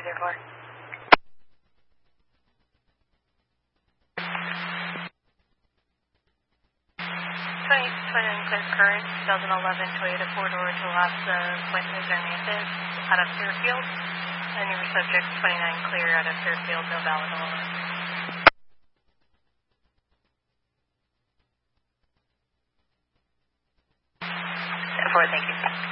204. 29 clear current, 2011 Toyota 4-door to Alaska, Point Luzerne Memphis, out of Fairfield. And your subject 29 clear out of Fairfield, no valid alarm. 10-4, thank you.